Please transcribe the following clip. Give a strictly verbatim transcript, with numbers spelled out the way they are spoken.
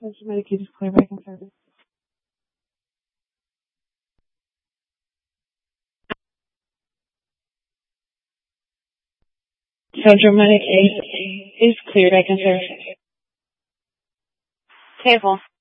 Central Medicaid is clear back in service. Central Medicaid is clear back in service. Table.